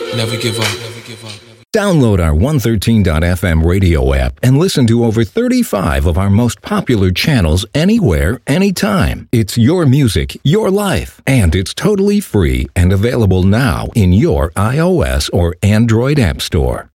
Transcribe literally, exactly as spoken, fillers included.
Never give up. Never give up. Download our one thirteen dot f m radio app and listen to over thirty-five of our most popular channels anywhere, anytime. It's your music, your life, and it's totally free and available now in your iOS or Android app store.